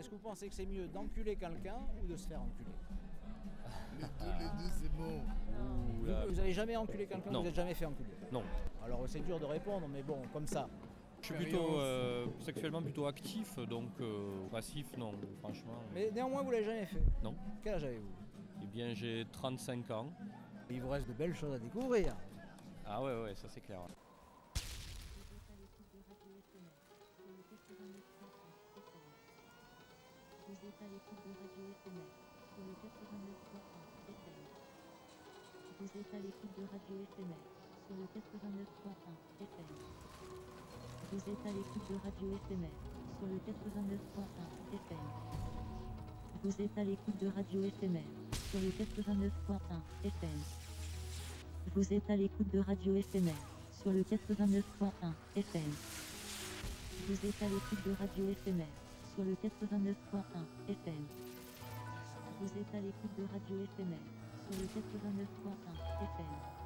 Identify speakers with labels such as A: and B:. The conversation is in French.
A: Est-ce que vous pensez que c'est mieux d'enculer quelqu'un ou de se faire enculer?
B: Les deux, c'est bon.
A: Vous avez jamais enculé quelqu'un?
C: Non.
A: Vous n'êtes jamais fait enculer?
C: Non.
A: Alors c'est dur de répondre, mais bon, comme ça.
C: Je suis plutôt sexuellement plutôt actif, donc passif, non, franchement.
A: Mais néanmoins, vous l'avez jamais fait?
C: Non.
A: Quel âge avez-vous?
C: Eh bien, j'ai 35 ans.
A: Il vous reste de belles choses à découvrir.
C: Ah ouais, ça c'est clair.
D: Vous êtes à l'écoute de Radio Éphémère sur le 89.1 FM. Vous êtes à l'écoute de Radio Éphémère sur le 89.1 FM. Vous êtes à l'écoute de Radio Éphémère sur le 89.1 FM. Vous êtes à l'écoute de Radio Éphémère sur le 89.1 FM. Vous êtes à l'écoute de Radio Éphémère sur le 89.1 FM. Vous êtes à l'écoute de Radio Éphémère sur le 89.1 FM. Vous êtes à l'écoute de Radio Éphémère sur le 89.1 FM.